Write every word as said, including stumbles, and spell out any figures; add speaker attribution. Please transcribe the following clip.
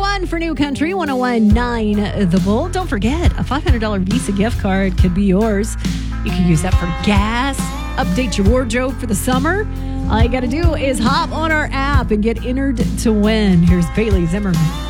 Speaker 1: one for New Country, one oh one point nine The Bull. Don't forget, a five hundred dollars Visa gift card could be yours. You can use that for gas, update your wardrobe for the summer. All you got to do is hop on our app and get entered to win. Here's Bailey Zimmerman.